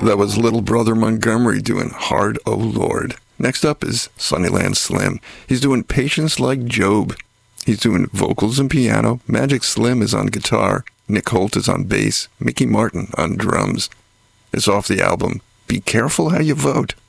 That was Little Brother Montgomery doing Hard Oh Lord. Next up is Sunnyland Slim. He's doing Patience Like Job. He's doing vocals and piano. Magic Slim is on guitar. Nick Holt is on bass. Mickey Martin on drums. It's off the album Be Careful How You Vote.